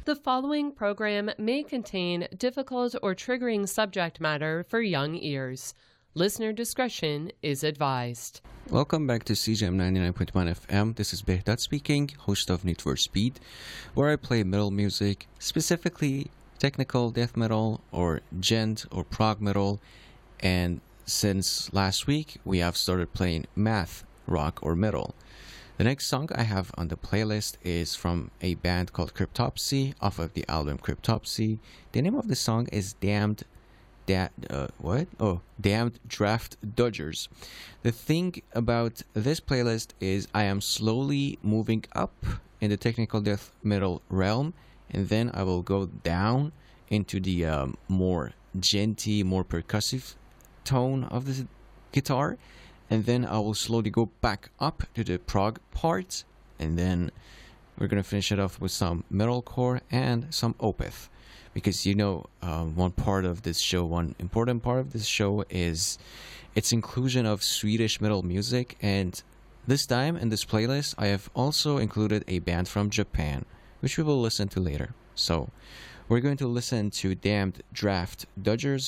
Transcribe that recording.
The following program may contain difficult or triggering subject matter for young ears. Listener discretion is advised. Welcome back to CJM 99.1 FM. This is Behdat speaking, host of Need for Speed, where I play metal music, specifically technical death metal or gent or prog metal. And since last week, we have started playing math rock or metal. The next song I have on the playlist is from a band called Cryptopsy off of the album Cryptopsy. The name of the song is Damned Draft Dodgers. The thing about this playlist is I am slowly moving up in the technical death metal realm, and then I will go down into the more genty, more percussive tone of the guitar, and then I will slowly go back up to the prog part, and then we're gonna finish it off with some metalcore and some Opeth. Because one important part of this show is its inclusion of Swedish metal music, and this time in this playlist I have also included a band from Japan, which we will listen to later. So we're going to listen to Damned Draft Dodgers